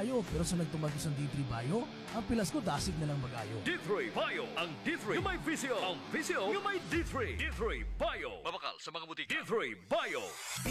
Bio, pero sa nagtumagos ng D3 Bio, ang pilas ko dasig na lang magayo. D3 Bio. Ang D3 yung may visyo. Ang visyo yung may D3. D3 Bio. Mabakal sa mga butika. D3 Bio.